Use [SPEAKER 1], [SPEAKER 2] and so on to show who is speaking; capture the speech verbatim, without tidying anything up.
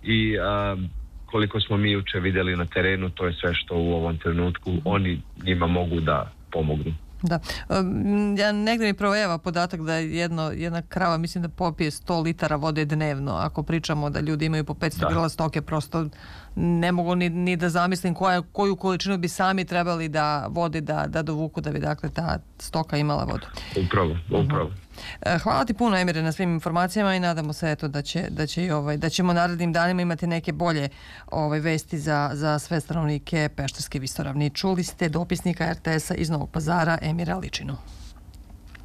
[SPEAKER 1] i a, koliko smo mi juče vidjeli na terenu, to je sve što u ovom trenutku oni njima mogu da pomognu.
[SPEAKER 2] Da. Um, ja negdje mi provejava podatak da jedno, jedna krava mislim da popije sto litara vode dnevno. Ako pričamo da ljudi imaju po petsto grla stoke, prosto ne mogu ni, ni da zamislim koja, koju količinu bi sami trebali da vode da, da dovuku da bi dakle ta stoka imala vodu.
[SPEAKER 1] Upravo, upravo.
[SPEAKER 2] Uh-huh. Hvala ti puno, Emire, na svim informacijama i nadamo se eto da će, da će i ovaj da ćemo narednim danima imati neke bolje ovaj vesti za, za sve stanovnike Pešterske visoravni. Čuli ste dopisnika er te esa iz Novog Pazara Emira Ličinu.